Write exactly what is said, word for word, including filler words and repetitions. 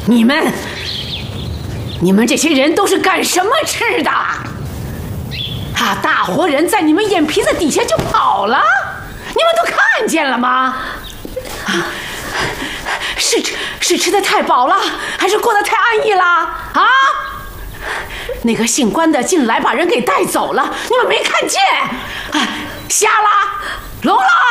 你们，你们这些人都是干什么吃的？啊，大活人在你们眼皮子底下就跑了，你们都看见了吗？啊，是吃是吃的太饱了，还是过得太安逸了？啊？那个姓关的进来把人给带走了，你们没看见？啊，瞎了，聋了！